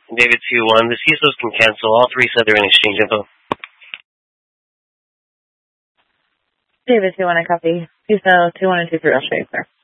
David 2-1. The CISOs can cancel. All three said they're in exchange info. David 2-1, I copy. CISO 2-1 and 2-3, I'll show you, sir.